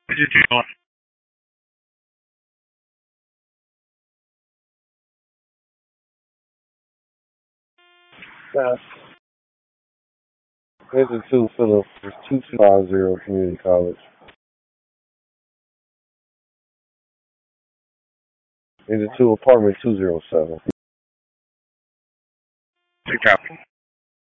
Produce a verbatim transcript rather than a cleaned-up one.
Uh, Engine two Phillips, two two five zero Community College. Engine two Apartment two zero seven. Two Captain.